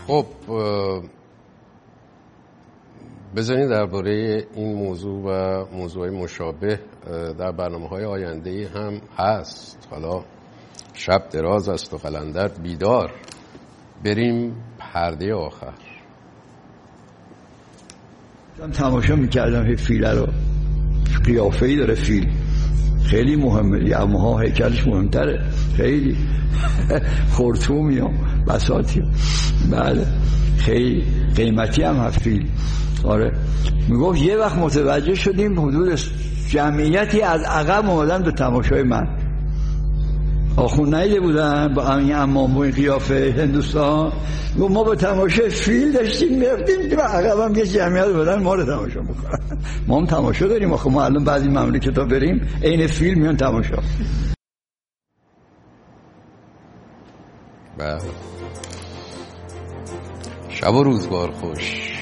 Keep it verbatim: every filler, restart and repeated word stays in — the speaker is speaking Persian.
خب بذارید درباره این موضوع و موضوع مشابه در برنامه‌های آینده هم هست. حالا شب دراز است و قلندر بیدار. بریم پرده آخر. من تماشا میکردم فیل رو، قیافه‌ای داره فیل، خیلی مهمه. یمها هیکلش مهمتره، خیلی خرطومی و بساطی، بله خیلی قیمتی هم هست فیل. آره میگفت یه وقت متوجه شدیم حدود جمعیتی از عقب اومدن به تماشای من. آخون نیده بودن با همین امام و این قیافه هندوستان. گفت ما به تماشای فیل داشتیم میرفتیم تو عقب هم یه جمعیت بودن ما رو تماشا میکنن. ما هم تماشا داریم. آخه ما الان بعضی مملکت ها بریم عین فیل میان تماشا. بله. شب و روزگار خوش.